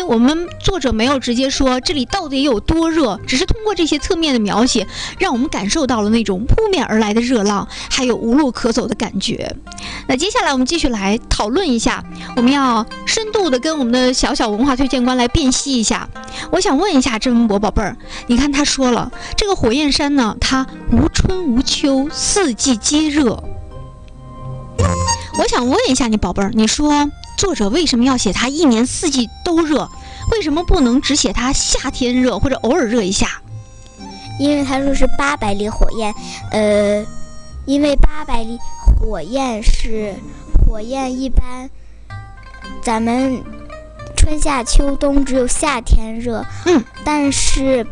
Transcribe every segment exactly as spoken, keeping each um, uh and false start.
为我们作者没有直接说这里到底有多热，只是通过这些侧面的描写，让我们感受到了那种扑面而来的热浪，还有无路可走的感觉。那接下来我们继续来讨论一下，我们要深度的跟我们的小小文化推荐官来辨析一下。我想问一下郑文博宝贝儿，你看他说了，这个火焰山呢，它无春无秋，四季皆热。我想问一下你宝贝儿，你说作者为什么要写它一年四季都热？为什么不能只写它夏天热或者偶尔热一下？ 因为他说是八百里火焰，呃，因为八百里火焰是火焰一般，咱们春夏秋冬只有夏天热， 嗯， 但是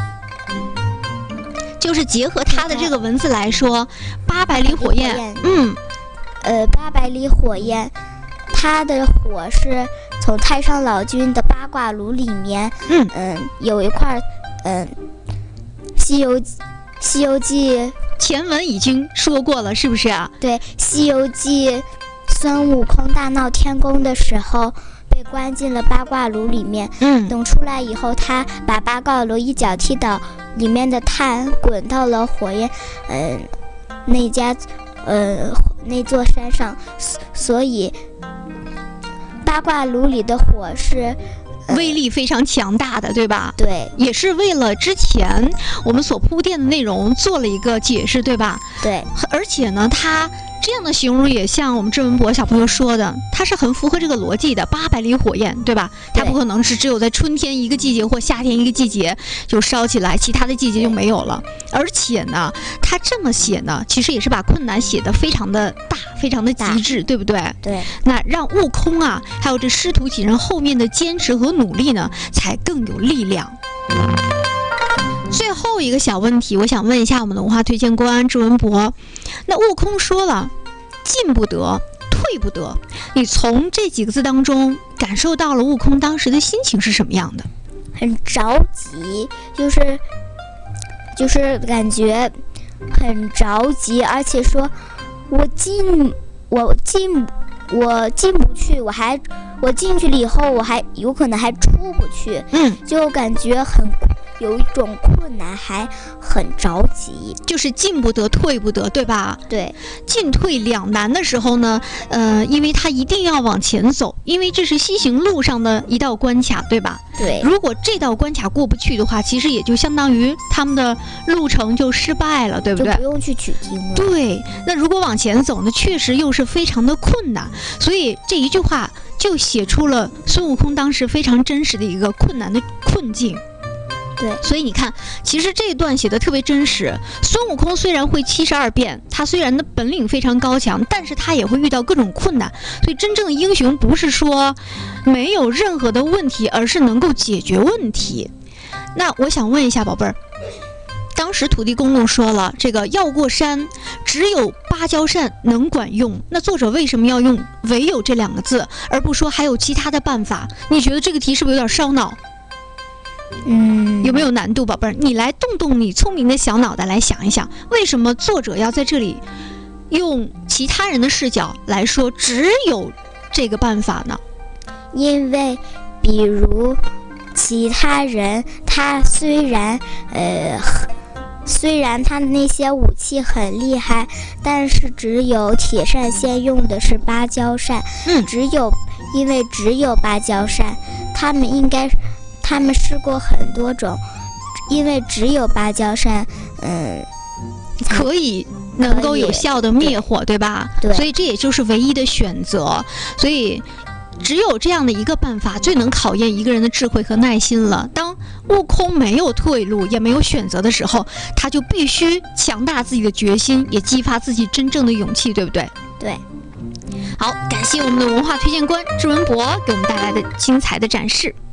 就是结合它的这个文字来说，八百里火焰，嗯， 呃，八百里火焰，它的火是从太上老君的八卦炉里面， 嗯嗯、呃，有一块，嗯、呃，西游西游记前文已经说过了，是不是啊？ 对，西游记孙悟空大闹天宫的时候被关进了八卦炉里面， 嗯， 等出来以后，他把八卦炉一脚踢倒，里面的炭滚到了火焰，嗯、呃，那家，呃，那座山上，所以八卦炉里的火是。 威力非常强大的，对吧？ 对， 也是为了之前我们所铺垫的内容做了一个解释，对吧？ 对， 而且呢，它这样的形容也像我们郑文博小朋友说的，它是很符合这个逻辑的。八百里火焰，对吧？它不可能是只有在春天一个季节或夏天一个季节就烧起来，其他的季节就没有了。而且呢，它这么写呢，其实也是把困难写得非常的大，非常的极致，对不对？ 对。 那让悟空啊，还有这师徒几人后面的坚持和努力呢，才更有力量。最后一个小问题，我想问一下我们的文化推荐官郑文博，那悟空说了进不得退不得，你从这几个字当中感受到了悟空当时的心情是什么样的？ 很着急，就是就是感觉很着急，而且说我进我进我进不去，我还我进去了以后我还有可能还出不去， 嗯， 就感觉很有一种困难，还很着急， 就是进不得退不得，对吧？ 对， 进退两难的时候呢，呃，因为他一定要往前走，因为这是西行路上的一道关卡，对吧？ 对。 如果这道关卡过不去的话，其实也就相当于他们的路程就失败了，对不对？ 就不用去取经了。 对。那如果往前走呢，确实又是非常的困难，所以这一句话就写出了孙悟空当时非常真实的一个困难的困境。 对， 所以你看，其实这一段写的特别真实。孙悟空虽然会七十二变，他虽然的本领非常高强，但是他也会遇到各种困难。所以真正的英雄不是说没有任何的问题，而是能够解决问题。那我想问一下宝贝儿，当时土地公公说了，这个要过山，只有芭蕉扇能管用。那作者为什么要用唯有这两个字，而不说还有其他的办法？你觉得这个题是不是有点烧脑？ 嗯， 有没有难度，宝贝儿？你来动动你聪明的小脑袋来想一想，为什么作者要在这里用其他人的视角来说只有这个办法呢？ 因为比如其他人他虽然呃虽然他的那些武器很厉害，但是只有铁扇仙用的是芭蕉扇， 嗯， 只有因为只有芭蕉扇，他们应该他们试过很多种，因为只有芭蕉扇，嗯， 可以能够有效的灭火， 对, 对吧？ 对， 所以这也就是唯一的选择。所以只有这样的一个办法，最能考验一个人的智慧和耐心了。当悟空没有退路，也没有选择的时候，他就必须强大自己的决心，也激发自己真正的勇气，对不对？ 对。 好，感谢我们的文化推荐官志文博给我们带来的精彩的展示。